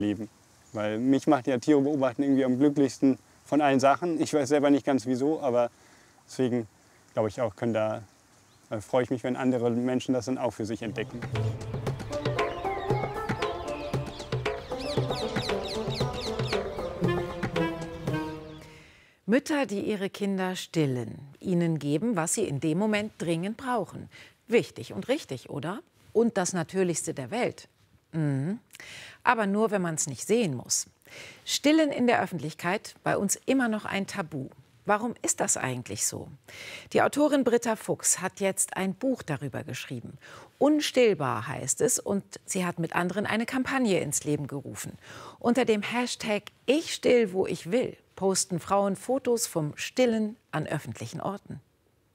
leben. Weil mich macht ja Tiere beobachten irgendwie am glücklichsten von allen Sachen. Ich weiß selber nicht ganz wieso, aber deswegen glaube ich auch, freue ich mich, wenn andere Menschen das dann auch für sich entdecken. Mütter, die ihre Kinder stillen, ihnen geben, was sie in dem Moment dringend brauchen. Wichtig und richtig, oder? Und das Natürlichste der Welt. Aber nur, wenn man es nicht sehen muss. Stillen in der Öffentlichkeit, bei uns immer noch ein Tabu. Warum ist das eigentlich so? Die Autorin Britta Fuchs hat jetzt ein Buch darüber geschrieben. Unstillbar heißt es, und sie hat mit anderen eine Kampagne ins Leben gerufen. Unter dem Hashtag Ich still, wo ich will, posten Frauen Fotos vom Stillen an öffentlichen Orten.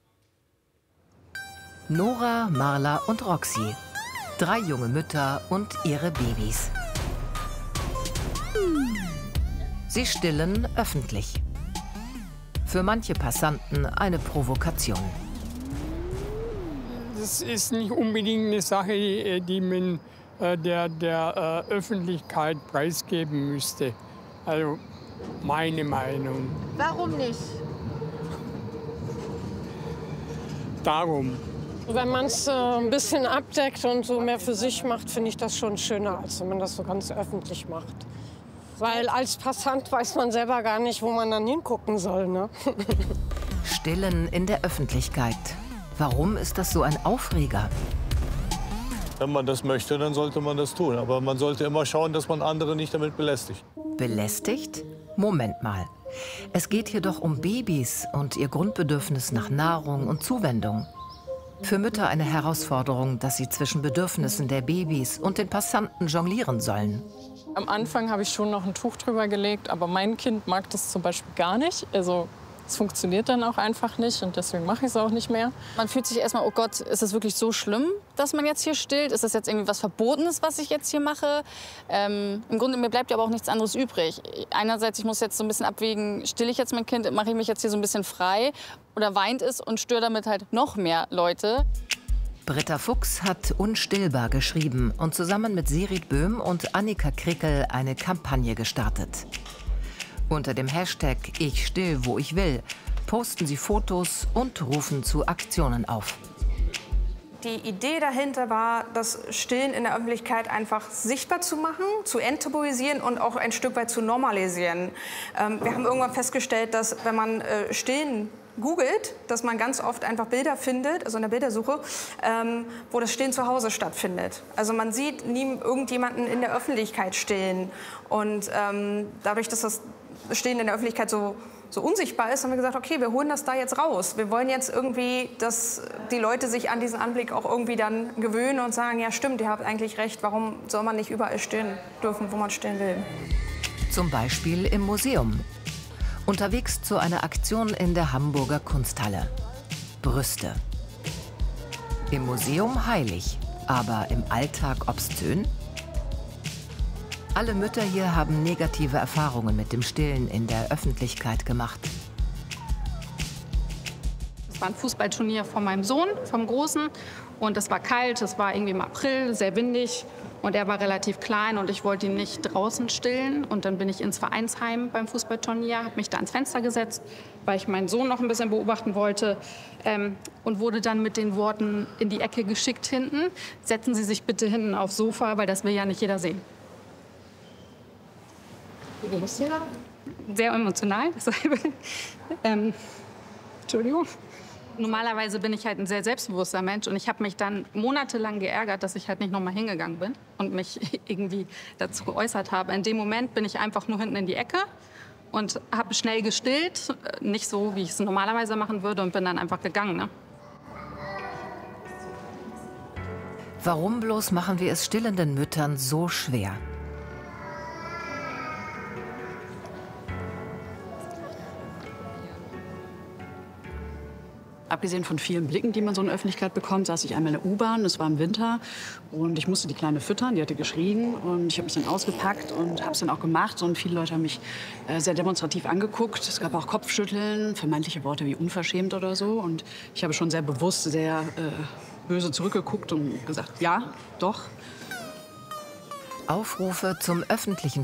Nora, Marla und Roxy. 3 junge Mütter und ihre Babys. Sie stillen öffentlich. Für manche Passanten eine Provokation. Das ist nicht unbedingt eine Sache, die man der Öffentlichkeit preisgeben müsste. Also meine Meinung. Warum nicht? Darum. Wenn man es ein bisschen abdeckt und so mehr für sich macht, finde ich das schon schöner, als wenn man das so ganz öffentlich macht. Weil als Passant weiß man selber gar nicht, wo man dann hingucken soll, ne? Stillen in der Öffentlichkeit. Warum ist das so ein Aufreger? Wenn man das möchte, dann sollte man das tun. Aber man sollte immer schauen, dass man andere nicht damit belästigt. Belästigt? Moment mal. Es geht hier doch um Babys und ihr Grundbedürfnis nach Nahrung und Zuwendung. Für Mütter eine Herausforderung, dass sie zwischen Bedürfnissen der Babys und den Passanten jonglieren sollen. Am Anfang habe ich schon noch ein Tuch drüber gelegt, aber mein Kind mag das zum Beispiel gar nicht. Also es funktioniert dann auch einfach nicht und deswegen mache ich es auch nicht mehr. Man fühlt sich erstmal, oh Gott, ist es wirklich so schlimm, dass man jetzt hier stillt? Ist das jetzt irgendwie was Verbotenes, was ich jetzt hier mache? Im Grunde, mir bleibt ja aber auch nichts anderes übrig. Einerseits, ich muss jetzt so ein bisschen abwägen, stille ich jetzt mein Kind, mache ich mich jetzt hier so ein bisschen frei oder weint es und störe damit halt noch mehr Leute. Britta Fuchs hat Unstillbar geschrieben und zusammen mit Sirit Böhm und Annika Krickel eine Kampagne gestartet. Unter dem Hashtag Ich still, wo ich will, posten sie Fotos und rufen zu Aktionen auf. Die Idee dahinter war, das Stillen in der Öffentlichkeit einfach sichtbar zu machen, zu enttabuisieren und auch ein Stück weit zu normalisieren. Wir haben irgendwann festgestellt, dass wenn man Stillen googelt, dass man ganz oft einfach Bilder findet, also in der Bildersuche, wo das Stillen zu Hause stattfindet. Also man sieht nie irgendjemanden in der Öffentlichkeit stillen. Und dadurch, dass das Stillen in der Öffentlichkeit so unsichtbar ist, haben wir gesagt, okay, wir holen das da jetzt raus. Wir wollen jetzt irgendwie, dass die Leute sich an diesen Anblick auch irgendwie dann gewöhnen und sagen, ja stimmt, ihr habt eigentlich recht, warum soll man nicht überall stillen dürfen, wo man stillen will. Zum Beispiel im Museum. Unterwegs zu einer Aktion in der Hamburger Kunsthalle. Brüste. Im Museum heilig, aber im Alltag obszön? Alle Mütter hier haben negative Erfahrungen mit dem Stillen in der Öffentlichkeit gemacht. Es war ein Fußballturnier von meinem Sohn, vom Großen. Und es war kalt, es war irgendwie im April, sehr windig. Und er war relativ klein und ich wollte ihn nicht draußen stillen. Und dann bin ich ins Vereinsheim beim Fußballturnier, habe mich da ans Fenster gesetzt, weil ich meinen Sohn noch ein bisschen beobachten wollte. Und wurde dann mit den Worten in die Ecke geschickt hinten. Setzen Sie sich bitte hinten aufs Sofa, weil das will ja nicht jeder sehen. Wie ging es dir da? Sehr emotional. Entschuldigung. Normalerweise bin ich halt ein sehr selbstbewusster Mensch und ich habe mich dann monatelang geärgert, dass ich halt nicht noch mal hingegangen bin und mich irgendwie dazu geäußert habe. In dem Moment bin ich einfach nur hinten in die Ecke und habe schnell gestillt, nicht so, wie ich es normalerweise machen würde, und bin dann einfach gegangen. Ne? Warum bloß machen wir es stillenden Müttern so schwer? Abgesehen von vielen Blicken, die man so in der Öffentlichkeit bekommt, saß ich einmal in der U-Bahn, es war im Winter und ich musste die Kleine füttern, die hatte geschrien und ich habe mich dann ausgepackt und habe es dann auch gemacht und viele Leute haben mich sehr demonstrativ angeguckt. Es gab auch Kopfschütteln, vermeintliche Worte wie unverschämt oder so und ich habe schon sehr bewusst, sehr böse zurückgeguckt und gesagt, ja, doch. Aufrufe zum öffentlichen